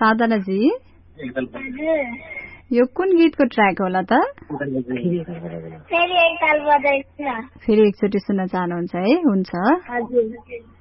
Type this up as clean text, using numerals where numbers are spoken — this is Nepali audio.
साधनाजी यो कुन गीतको ट्र्याक होला त? फेरि एकचोटि सुन्न चाहनुहुन्छ है? हुन्छ।